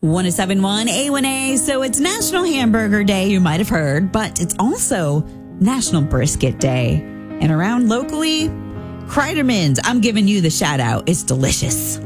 1071 A1A. So it's National Hamburger Day, you might have heard, but it's also National Brisket Day. And around locally, Kreiderman's, I'm giving you the shout out. It's delicious.